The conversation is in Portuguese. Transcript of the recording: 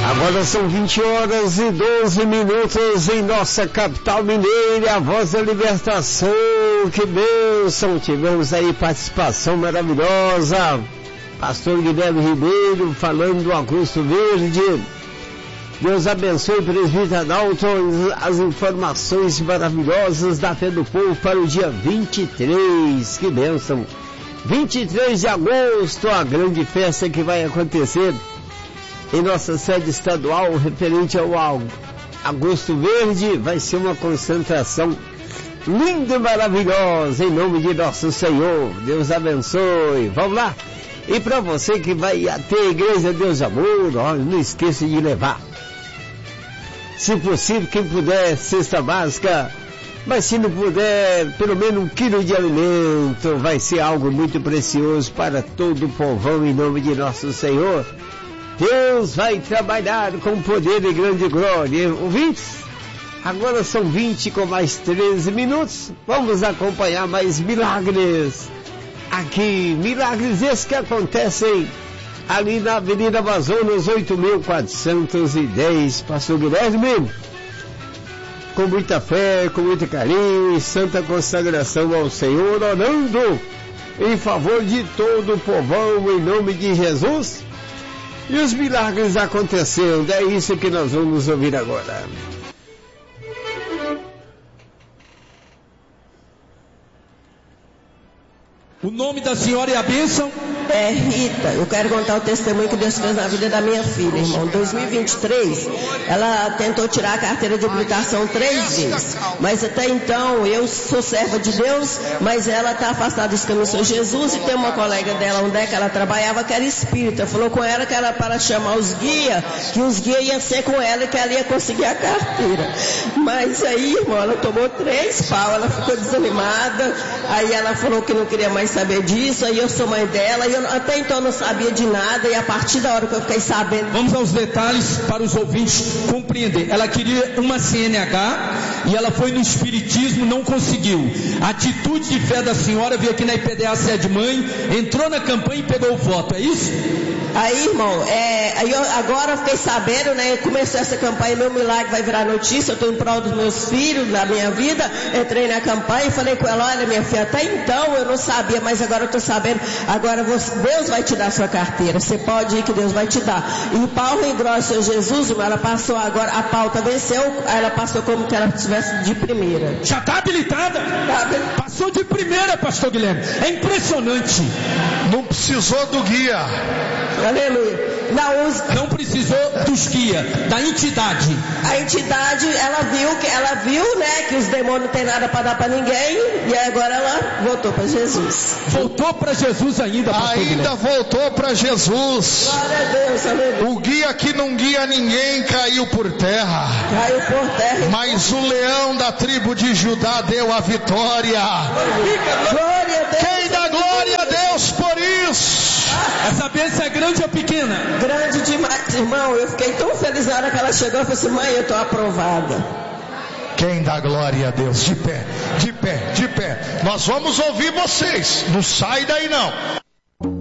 Agora são 20 horas e 12 minutos em nossa capital mineira, a voz da libertação. Que bênção! Tivemos aí participação maravilhosa. Pastor Guilherme Ribeiro falando do Augusto Verde. Deus abençoe, presbítero Adalto, as informações maravilhosas da Fé do Povo para o dia 23. Que bênção! 23 de agosto, a grande festa que vai acontecer em nossa sede estadual, referente ao Augusto Verde. Vai ser uma concentração linda e maravilhosa, em nome de nosso Senhor. Deus abençoe. Vamos lá. E para você que vai até a Igreja Deus Amor, olha, não esqueça de levar, se possível, quem puder, cesta básica, mas se não puder, pelo menos 1 quilo de alimento. Vai ser algo muito precioso para todo o povão, em nome de nosso Senhor. Deus vai trabalhar com poder e grande glória. Ouvintes, agora são 20 com mais 13 minutos. Vamos acompanhar mais milagres aqui. Milagres esses que acontecem ali na Avenida Amazonas 8.410. Pastor Guilherme, com muita fé, com muito carinho e santa consagração ao Senhor, orando em favor de todo o povão, em nome de Jesus. E os milagres acontecendo, é isso que nós vamos ouvir agora. O nome da senhora é a bênção? É Rita. Eu quero contar o testemunho que Deus fez na vida da minha filha, irmão. Em 2023, ela tentou tirar a carteira de habilitação 3 vezes. Mas até então, eu sou serva de Deus, mas ela está afastada dos caminhos de Jesus. E tem uma colega dela, onde é que ela trabalhava, que era espírita. Falou com ela que era para chamar os guias, que os guias iam ser com ela e que ela ia conseguir a carteira. Mas aí, irmão, ela tomou 3 pau, ela ficou desanimada. Aí ela falou que não queria mais saber disso. Aí eu sou mãe dela e eu até então não sabia de nada, e a partir da hora que eu fiquei sabendo... Vamos aos detalhes para os ouvintes compreender. Ela queria uma CNH e ela foi no espiritismo, não conseguiu. A atitude de fé da senhora veio aqui na IPDA Sede Mãe, entrou na campanha e pegou o voto, é isso? Aí, irmão, aí eu agora fiquei sabendo, né? Começou essa campanha, meu milagre vai virar notícia. Eu estou em prol dos meus filhos, da minha vida. Entrei na campanha e falei com ela: olha, minha filha, até então eu não sabia, mas agora eu estou sabendo. Agora Deus vai te dar a sua carteira. Você pode ir que Deus vai te dar. E o Paulo em Grosso Jesus, irmão, ela passou agora, a pauta venceu, aí ela passou como que ela estivesse de primeira. Já está habilitada? Passou de primeira, pastor Guilherme. É impressionante. Não precisou do guia. Aleluia. Não precisou dos guias, da entidade. A entidade, ela viu, né, que os demônios não tem nada para dar para ninguém, e agora ela voltou para Jesus. Voltou para Jesus ainda, pastor Ainda Guilherme. Voltou para Jesus. Glória a Deus, aleluia. O guia que não guia ninguém caiu por terra. Caiu por terra. Mas o leão da tribo de Judá deu a vitória. Glória a Deus. Quem dá glória a Deus por isso? Essa bênção é grande ou pequena? Grande demais, irmão. Eu fiquei tão feliz na hora que ela chegou. Eu falei assim: mãe, eu estou aprovada. Quem dá glória a Deus? De pé, de pé, de pé. Nós vamos ouvir vocês. Não sai daí não.